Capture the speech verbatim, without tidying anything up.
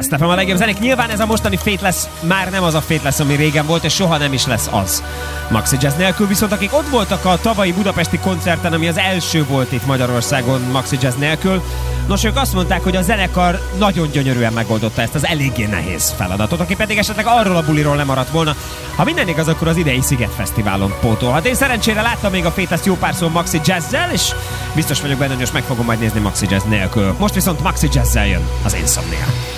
Jazz ef em a legjobb zenék. Nyilván ez a mostani Faithless már nem az a Faithless, ami régen volt, és soha nem is lesz az Maxi Jazz nélkül, viszont akik ott voltak a tavalyi budapesti koncerten, ami az első volt itt Magyarországon Maxi Jazz nélkül, nos, ők azt mondták, hogy a zenekar nagyon gyönyörűen megoldotta ezt az eléggé nehéz feladatot, aki pedig esetleg arról a buliról lemaradt volna. Ha minden igaz, akkor az idei Sziget Fesztiválon pótolhat. Én szerencsére láttam még a Faithless jó párszor Maxi Jazz-zel, és biztos vagyok benne, hogy most meg fogom majd nézni Maxi Jazz nélkül. Most viszont Maxi Jazz-zel jön az Insomnia.